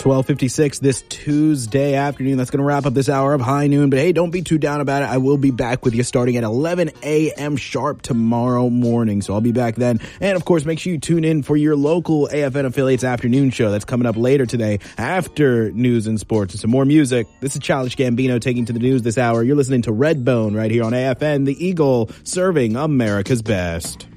12:56 this Tuesday afternoon. That's going to wrap up this hour of High Noon. But hey, don't be too down about it. I will be back with you starting at 11 a.m. sharp tomorrow morning. So I'll be back then. And of course, make sure you tune in for your local AFN affiliates afternoon show that's coming up later today after news and sports and some more music. This is Childish Gambino taking to the news this hour. You're listening to Redbone right here on AFN, the Eagle, serving America's best.